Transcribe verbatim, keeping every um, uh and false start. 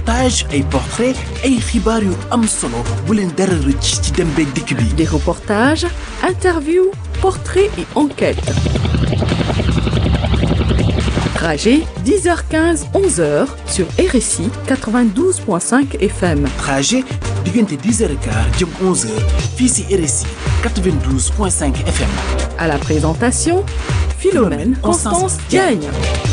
reportage ay portrait ay xibaar yu am solo bu leen dara rëcc ci dem beeg dikk bi. Des reportages, interviews, portraits et enquêtes. Trajet dix heures quinze onze heures sur R S I quatre-vingt-douze point cinq F M. Trajet diggante dix heures quinze jëm onze heures fii ci R S I quatre-vingt-douze point cinq F M. À la présentation, Philomène Constance Diagne.